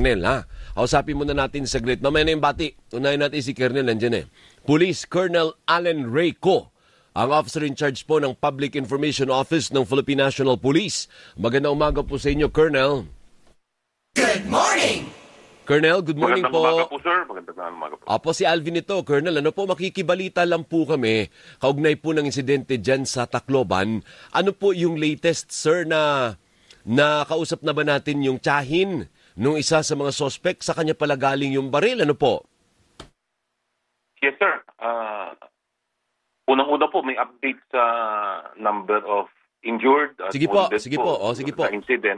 Colonel, ha? Kausapin muna natin saglit. Mamaya na yung bati. Unahin natin si Colonel, nandiyan eh. Police Colonel Allen Ray Co, ang officer in charge po ng Public Information Office ng Philippine National Police. Magandang umaga po sa inyo, Colonel. Good morning! Colonel, good morning po. Magandang umaga po, sir. Magandang umaga po. Apo, si Alvin ito, Colonel. Ano po, makikibalita lang po kami. Kaugnay po ng insidente dyan sa Tacloban. Ano po yung latest, sir, na kausap na ba natin yung tiyahin nung isa sa mga suspect? Sa kanya pala galing yung baril. Ano po? Yes, sir. Unang-una po, may update sa number of injured at Sige po, wounded sige po. O, sige po. sa incident.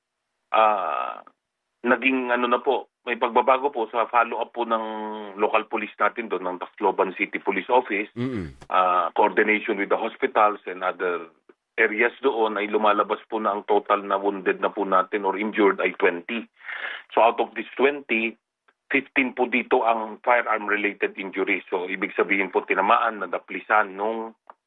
Naging na po, may pagbabago po sa follow-up po ng local police natin doon, ng Tacloban City Police Office. Coordination with the hospitals and other areas doon ay lumalabas po na ang total na wounded na po natin or injured ay 20. So out of this 20, 15 po dito ang firearm-related injuries. So ibig sabihin po tinamaan, nadaplisan nung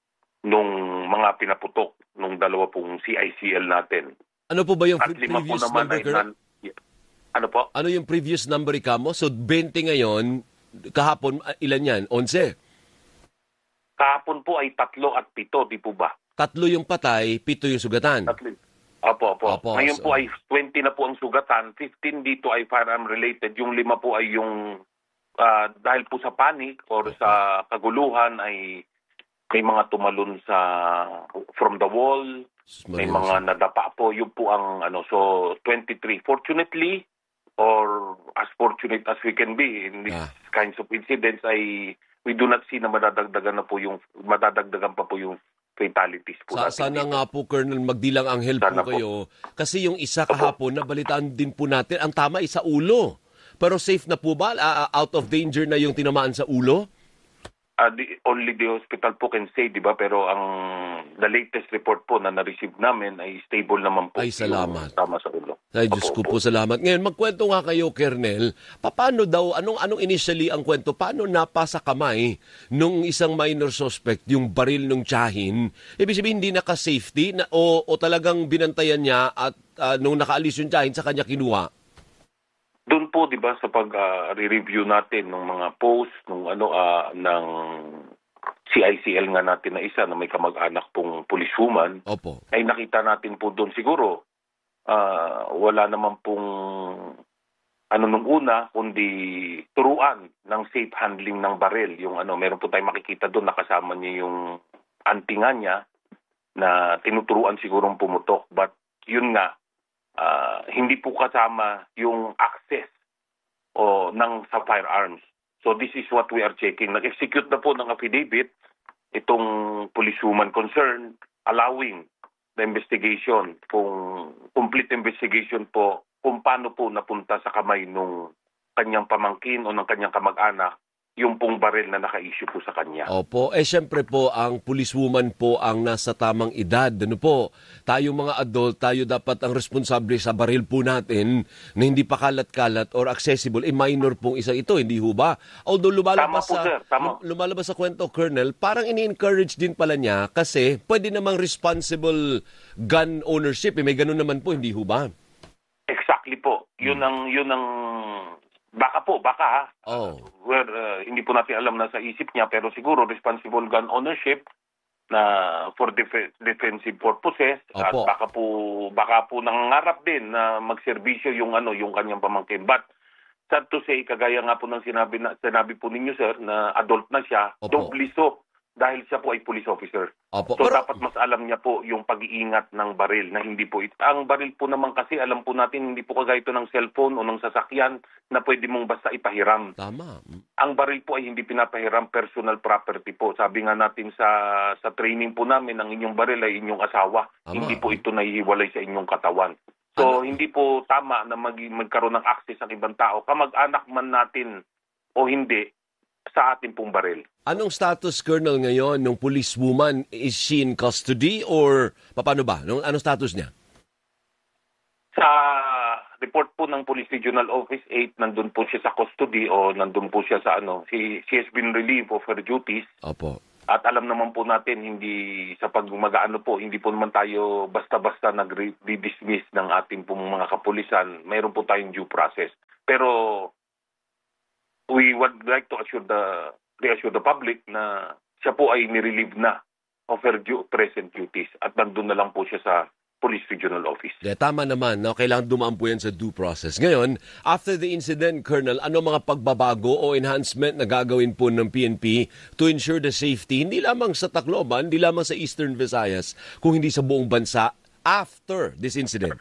mga pinaputok nung dalawa pong CICL natin. Ano po ba yung At lima po previous naman number, ay Colonel? Ano po? Ano yung previous number mo? So 20 ngayon, kahapon, ilan yan? 11? Kahapon po ay 3 at 7, di po ba? 3 yung patay, 7 yung sugatan. Opo. Opo, Ngayon so po ay 20 na po ang sugatan, 15 dito ay firearm related, yung 5 po ay yung dahil po sa panic or sa kaguluhan ay may mga tumalon from the wall, may mga nadapa po, yun po ang so 23. Fortunately, or as fortunate as we can be in these kinds of incidents, ay we do not see na madadagdagan pa po yung fatalities po natin. Sana nga po, Colonel, magdilang anghel po kayo. Kasi yung isa kahapon, nabalitaan din po natin, ang tama ay sa ulo. Pero safe na po ba? Out of danger na yung tinamaan sa ulo? Only the hospital po can say, di ba? Pero the latest report po na na-receive namin ay stable naman po. Ay, salamat. Tama sa ulo. Ay, Diyos ko po, salamat. Ngayon, magkwento nga kayo, Colonel. Paano daw, anong initially ang kwento? Paano napasa kamay nung isang minor suspect, yung baril ng tiyahin? Ibig sabihin, hindi naka-safety o talagang binantayan niya at nung nakaalis yung tiyahin, sa kanya kinuha? Doon po, di ba, sa pag-review natin ng mga post, ng CICL nga natin na isa na may kamag-anak pong policewoman, Opo. Ay nakita natin po doon siguro, wala naman pong nung una, kundi turuan ng safe handling ng baril. Yung meron po tayong makikita doon, nakasama niya yung antinga niya na tinuturuan sigurong pumutok. But yun nga, hindi po kasama yung access sa firearms. So this is what we are checking. Nag-execute na po ng affidavit itong policewoman concerned, allowing the investigation, complete investigation po kung paano po napunta sa kamay nung kanyang pamangkin o ng kanyang kamag-anak yung pong baril na naka-issue po sa kanya. Opo. Siyempre po, ang policewoman po ang nasa tamang edad. Ano po? Tayo mga adult, tayo dapat ang responsable sa baril po natin na hindi pa kalat-kalat or accessible. Minor pong isa ito, hindi ho ba? Although lumalabas lumalabas sa kwento, Colonel, parang ini-encourage din pala niya kasi pwede namang responsible gun ownership. May ganun naman po, hindi ho ba? Exactly po. Yun ang baka hindi po natin alam na sa isip niya, pero siguro responsible gun ownership na for defensive purposes. Opo. At baka po nangangarap din na magserbisyo yung kanyang pamangkin. But sad to say, kagaya nga po ng sinabi po ninyo, sir, na adult na siya, doubly so dahil siya po ay police officer. Opo. So dapat mas alam niya po yung pag-iingat ng baril na hindi po ang baril po naman kasi alam po natin hindi po kagaya ito ng cellphone o ng sasakyan na pwede mong basta ipahiram. Tama. Ang baril po ay hindi pinapahiram, personal property po. Sabi nga natin sa training po namin, ang inyong baril ay inyong asawa. Tama. Hindi po ito nahihiwalay sa inyong katawan. So hindi po tama na magkaroon ng access sa ibang tao, kamag-anak man natin o hindi, sa ating pong baril. Anong status, Colonel, ngayon ng policewoman? Is she in custody or paano ba? Anong status niya? Sa report po ng Police Regional Office 8, nandun po siya sa custody o nandun po siya sa she has been relieved of her duties. Opo. At alam naman po natin, hindi sa hindi po naman tayo basta-basta nag-dismiss ng ating pong mga kapulisan. Mayroon po tayong due process. Pero we would like to reassure the public na siya po ay nirelieve na of her present duties at nandun na lang po siya sa Police Regional Office. Tama naman, no? Kailangan dumaan po yan sa due process. Ngayon, after the incident, Colonel, ano mga pagbabago o enhancement na gagawin po ng PNP to ensure the safety, hindi lamang sa Tacloban, hindi lamang sa Eastern Visayas, kung hindi sa buong bansa after this incident?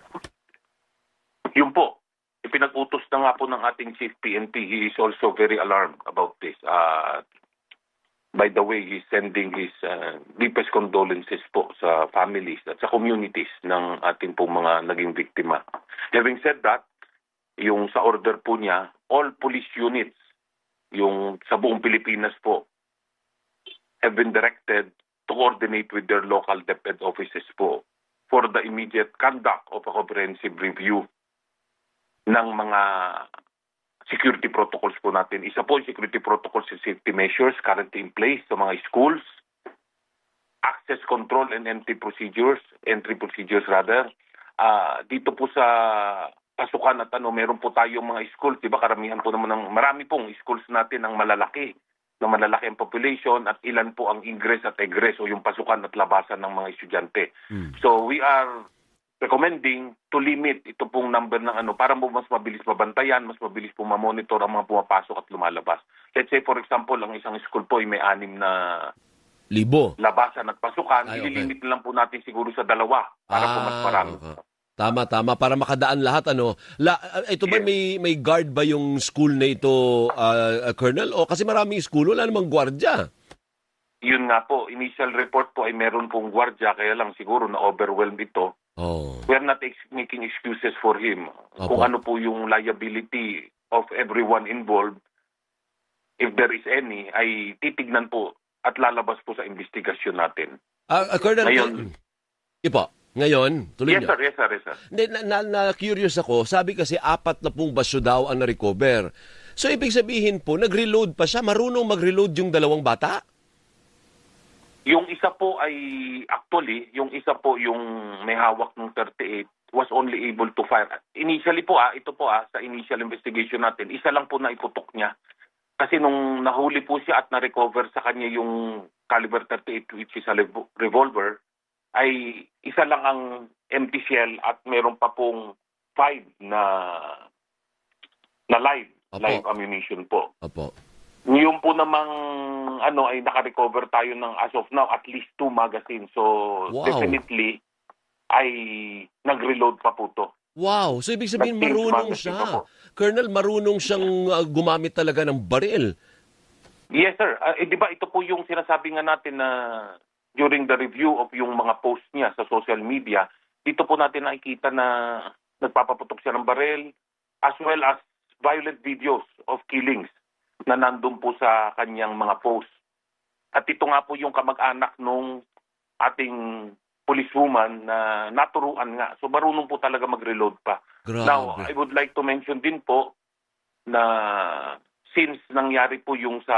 Yun po, ipinag-utos na nga po ng ating Chief PNP. He is also very alarmed about this. By the way, he's sending his deepest condolences po sa families at sa communities ng ating pong mga naging biktima. Having said that, yung sa order po niya, all police units, yung sa buong Pilipinas po, have been directed to coordinate with their local DepEd offices po for the immediate conduct of a comprehensive review ng mga security protocols po natin. Isa po yung security protocols and safety measures currently in place sa mga schools, access control and entry procedures rather. Dito po sa pasukan at meron po tayong mga schools, di ba karamihan po naman marami pong schools natin ang malalaki ang population at ilan po ang ingress at egress o yung pasukan at labasan ng mga estudyante. So we are recommending to limit ito pong number ng para mas mabilis mabantayan, mas mabilis po mamonitor ang mga pumapasok at lumalabas. Let's say for example, ang isang school po ay may 6 na labasan at pasukan, ililimit lang po natin siguro sa 2 para po mas marami. Okay. Tama, para makadaan lahat, ito ba may guard ba yung school na ito, Colonel? O kasi maraming school, wala namang gwardya. Yun nga po, initial report po ay meron pong gwardya, kaya lang siguro na-overwhelmed ito. We are not making excuses for him. Kung ano po yung liability of everyone involved, if there is any, ay titignan po at lalabas po sa investigasyon natin. Colonel, ngayon, tuloy niyo. Yes, sir. Na-curious ako, sabi kasi 4 na pong basyo daw ang na-recover. So, ibig sabihin po, nag-reload pa siya, marunong mag-reload yung 2 bata? Yung isa po ay, actually, yung isa po yung may hawak ng 38 was only able to fire. Initially po, ito po sa initial investigation natin, isa lang po na iputok niya. Kasi nung nahuli po siya at na-recover sa kanya yung caliber 38 which is a revolver, ay isa lang ang empty shell at meron pa pong 5 na live ammunition po. Yung po namang ay naka-recover tayo ng as of now at least 2 magazines. So definitely ay nag-reload pa po to. Wow! So ibig sabihin marunong siya. Colonel, marunong siyang gumamit talaga ng baril. Yes, sir. Di ba ito po yung sinasabi nga natin na during the review of yung mga posts niya sa social media, dito po natin nakikita na nagpapaputok siya ng baril as well as violent videos of killings na nandun po sa kanyang mga posts. At ito nga po yung kamag-anak nung ating policewoman na naturuan nga. So marunong po talaga mag-reload pa. Grabe. Now, I would like to mention din po na since nangyari po yung sa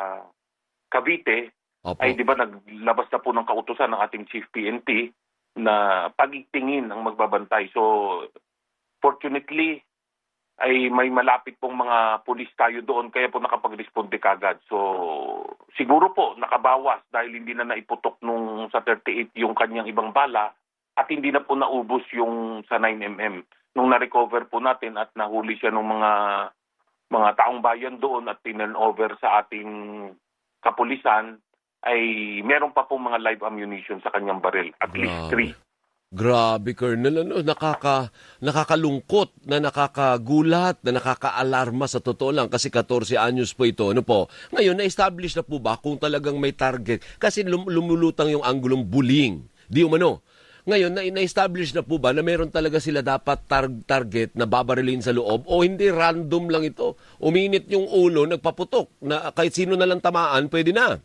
Cavite, ay di ba naglabas na po ng kautusan ng ating Chief PNP na pagtingin ang magbabantay. So fortunately, ay may malapit pong mga pulis tayo doon kaya po nakapag-responde kagad. So siguro po nakabawas dahil hindi na naiputok nung sa 38 yung kanyang ibang bala at hindi na po naubos yung sa 9mm. Nung na-recover po natin at nahuli siya ng mga taong bayan doon at turn over sa ating kapulisan, ay meron pa pong mga live ammunition sa kanyang baril. At least 3. Grabe, Colonel. Nakakalungkot, na nakakagulat, na nakakaalarma sa totoo lang kasi 14 anyos po ito. Ngayon, na-establish na po ba kung talagang may target? Kasi lumulutang yung anggulong bullying. Di umano. Ngayon, na-establish na po ba na meron talaga sila dapat target na babarilin sa loob o hindi random lang ito? Uminit yung ulo, nagpaputok na kahit sino na lang tamaan, pwede na.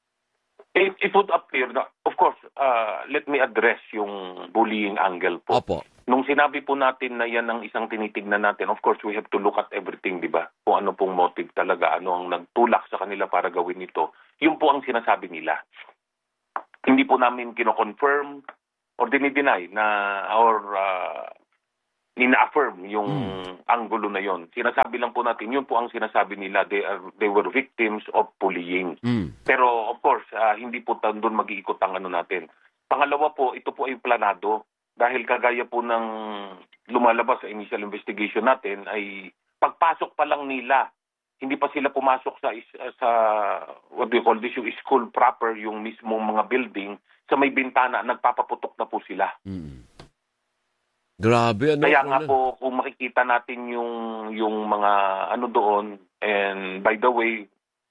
It would appear na, of course, let me address yung bullying angle po. Opo. Nung sinabi po natin na yan ang isang tinitignan natin, of course, we have to look at everything, di ba? Kung ano pong motive talaga, ano ang nagtulak sa kanila para gawin ito. Yun po ang sinasabi nila. Hindi po namin kino-confirm or dinideny na or ina-affirm yung anggulo na yon. Sinasabi lang po natin, yun po ang sinasabi nila, they were victims of bullying. Pero of course, hindi po doon mag-iikot ang ano natin. Pangalawa po, ito po ay planado dahil kagaya po ng lumalabas sa initial investigation natin ay pagpasok pa lang nila, hindi pa sila pumasok sa what do you call this, yung school proper, yung mismong mga building, sa may bintana, nagpapaputok na po sila. Grabe, ano? Kaya nga po, kung makikita natin yung mga ano doon, and by the way,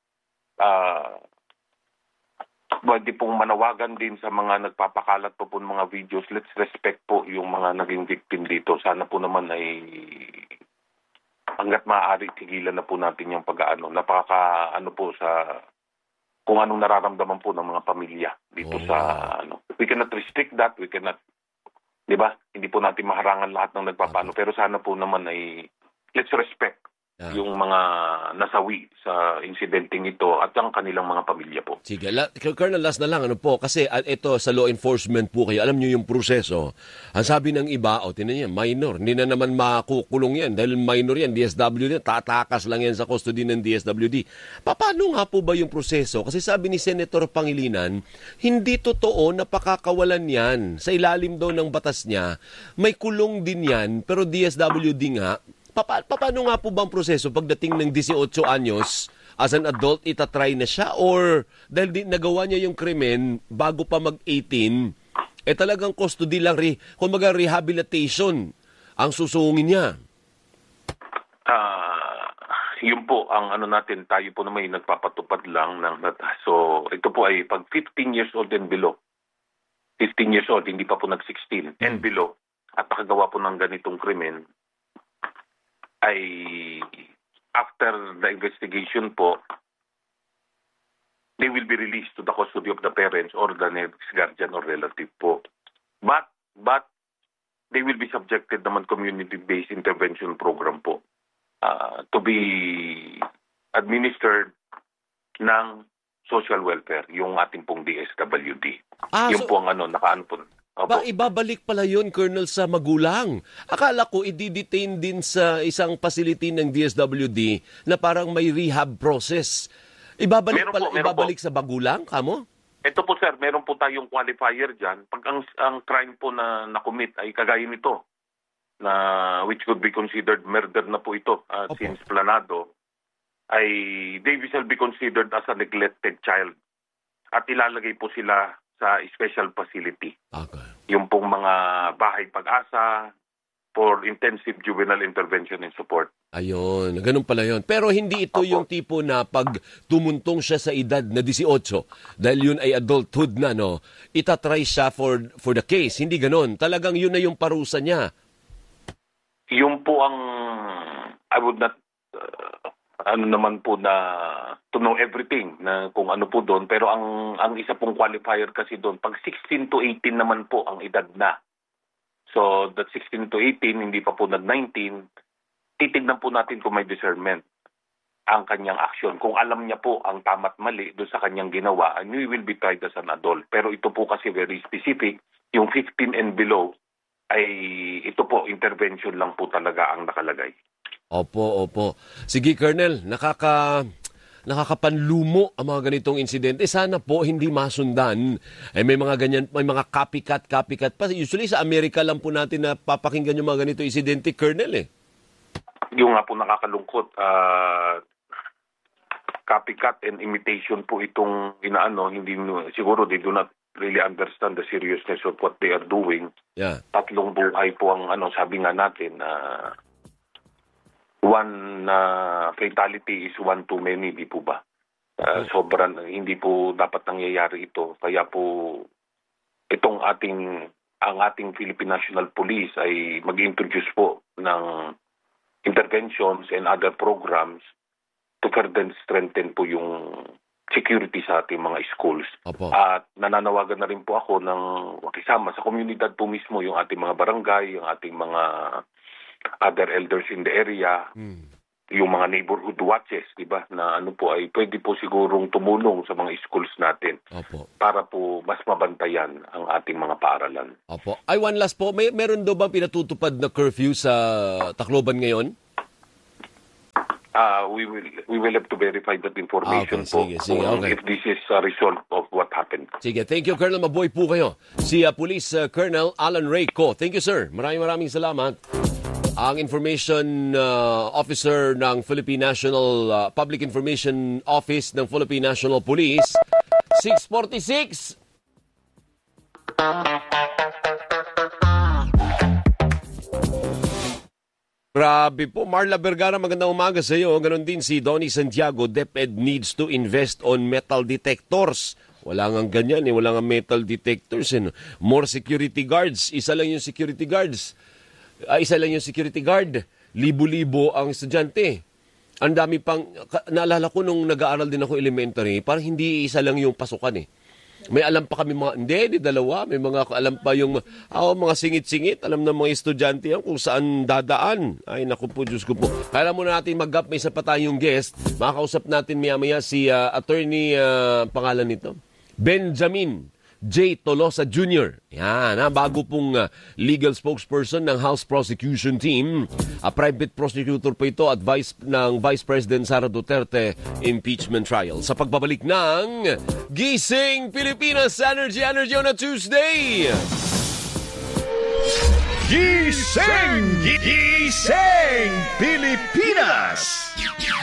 pwede pong manawagan din sa mga nagpapakalat po mga videos, let's respect po yung mga naging victim dito. Sana po naman ay hanggat maaari tigilan na po natin yung pag-aano. Napaka-ano po sa kung anong nararamdaman po ng mga pamilya dito sa ano. We cannot restrict that, we cannot, di ba? Hindi po natin maharangan lahat ng nagpapaano, pero sana po naman ay let's respect yung mga nasawi sa insidenteng ito at ang kanilang mga pamilya po. Sige, Colonel, last na lang, ano po, kasi ito sa law enforcement po kayo, alam nyo yung proseso. Ang sabi ng iba, tinan niya, minor, hindi na naman makukulong yan dahil minor yan, DSWD, tatakas lang yan sa custody ng DSWD. Paano nga po ba yung proseso? Kasi sabi ni Senator Pangilinan, hindi totoo na pakakawalan yan. Sa ilalim daw ng batas niya, may kulong din yan, pero DSWD nga. Paano nga po bang proseso pagdating ng 18 anyos, as an adult, itatry na siya? Or dahil nagawa niya yung krimen bago pa mag-18, talagang custody lang, kumbaga rehabilitation ang susungin niya? Yun po, ang ano natin, tayo po naman yung nagpapatupad lang ng so ito po ay pag 15 years old and below. 15 years old, hindi pa po nag-16 and below, at nakagawa po ng ganitong krimen, ay after the investigation po, they will be released to the custody of the parents or the next guardian or relative po. But they will be subjected naman community-based intervention program po to be administered ng social welfare, yung ating pong DSWD. Yung po ang nakaano po. Ibabalik pala yun, Colonel, sa magulang. Akala ko i-detain din sa isang facility ng DSWD na parang may rehab process. Ibabalik sa magulang, kamo? Ito po sir, meron po tayong qualifier dyan. Pag ang crime po na nakomit ay kagaya nito, na which could be considered murder na po ito since planado, ay they shall be considered as a neglected child. At ilalagay po sila sa special facility. Okay. Yung pong mga bahay pag-asa for intensive juvenile intervention and support. Ayun, ganun pala yun. Pero hindi ito yung tipo na pag tumuntong siya sa edad na 18, dahil yun ay adulthood na, itatry siya for the case. Hindi ganun. Talagang yun na yung parusa niya. Yung po ang, I would not, naman po na to know everything na kung ano po doon, pero ang isa pong qualifier kasi doon pag 16 to 18 naman po ang edad na, so that 16 to 18 hindi pa po nag-19, titignan po natin kung may discernment ang kanyang action, kung alam niya po ang tama't mali doon sa kanyang ginawa, and we will be tried as an adult. Pero ito po kasi very specific, yung 15 and below ay ito po intervention lang po talaga ang nakalagay. Opo. Sige, Colonel, nakakapanlumo ang mga ganitong insidente. Sana po hindi masundan. May mga ganyan, may mga copycat pa. Usually sa Amerika lang po natin na papakinggan yung mga ganitong insidente, Colonel. Yung nga po nakakalungkot, copycat and imitation po itong hindi siguro they do not really understand the seriousness of what they are doing. Yeah. Tatlong buhay po ang sabi nga natin one fatality is one too many, di po ba? Sobrang hindi po dapat nangyayari ito. Kaya po ang ating Philippine National Police ay mag-introduce po ng interventions and other programs to further strengthen po yung security sa ating mga schools. Opo. At nananawagan na rin po ako ng makisama sa komunidad po mismo, yung ating mga barangay, yung ating mga other elders in the area, yung mga neighborhood watches, di ba, na ano po ay pwede po sigurong tumulong sa mga schools natin. Opo. Para po mas mabantayan ang ating mga paaralan. Opo. Ay, one last po. Meron daw bang pinatutupad na curfew sa Tacloban ngayon? We will have to verify that information po Sige, okay. if this is a result of what happened. Sige, thank you, Colonel. Mabuhay po kayo. Si Police Colonel Alan Ray Co. Thank you, sir. Maraming salamat. Ang information officer ng Philippine National Public Information Office ng Philippine National Police, 6:46. Grabe po. Marla Vergara, magandang umaga sa iyo. Ganon din si Donnie Santiago. DepEd needs to invest on metal detectors. Wala nga ganyan eh. Wala nga metal detectors. More security guards. Isa lang yung security guard. Libo-libo ang estudyante. Ang dami pang... Naalala ko nung nag-aaral din ako elementary, parang hindi isa lang yung pasukan eh. May alam pa kami mga, hindi, dalawa. May mga alam pa yung, mga singit-singit. Alam ng mga estudyante yan kung saan dadaan. Ay, naku po, Diyos ko po. Kaya muna natin mag-up, may isa pa tayong guest. Makakausap natin maya-maya si attorney, pangalan nito, Benjamin J. Tolosa Jr. Yan, bago pong legal spokesperson ng House Prosecution Team. Private prosecutor po ito at ng Vice President Sara Duterte impeachment trial. Sa pagbabalik ng Gising Pilipinas Energy on a Tuesday. Gising Pilipinas!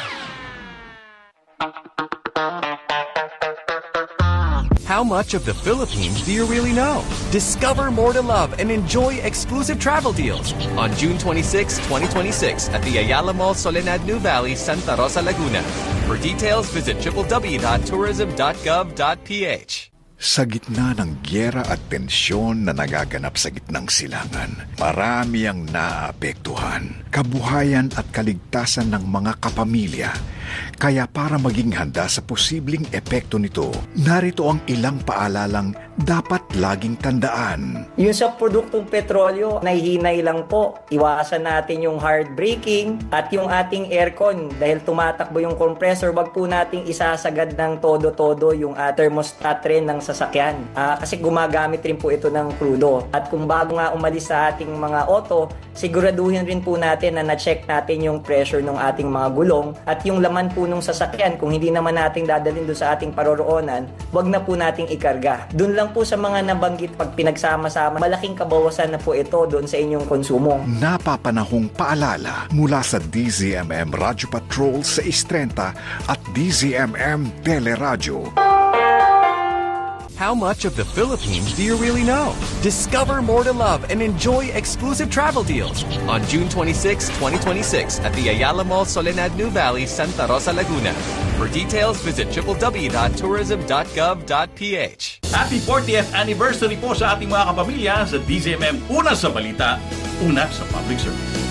How much of the Philippines do you really know? Discover more to love and enjoy exclusive travel deals on June 26, 2026 at the Ayala Mall Soledad New Valley, Santa Rosa, Laguna. For details, visit www.tourism.gov.ph. Sa gitna ng gyera at tensyon na nagaganap sa gitnang silangan, marami ang naapektuhan, kabuhayan at kaligtasan ng mga kapamilya. Kaya para maging handa sa posibleng epekto nito, narito ang ilang paalalang dapat laging tandaan. Yung sa produktong petrolyo, nahihinay lang po. Iwasan natin yung hard braking at yung ating aircon. Dahil tumatakbo yung compressor, wag po nating isasagad ng todo-todo yung thermostat rin ng sasakyan. Kasi gumagamit rin po ito ng crudo. At kung bago nga umalis sa ating mga auto, siguraduhin rin po natin na na-check natin yung pressure ng ating mga gulong at yung laman po nung sasakyan. Kung hindi naman natin dadalhin doon sa ating paroroonan, wag na po nating ikarga. Doon lang po sa mga nabanggit, pag pinagsama-sama, malaking kabawasan na po ito doon sa inyong konsumo. Napapanahong paalala mula sa DZMM Radyo Patrol sa 630 at DZMM Teleradyo. How much of the Philippines do you really know? Discover more to love and enjoy exclusive travel deals on June 26, 2026 at the Ayala Mall Soledad New Valley, Santa Rosa, Laguna. For details, visit www.tourism.gov.ph. Happy 40th anniversary po sa ating mga kapamilya sa DZMM. Una sa balita, una sa public service.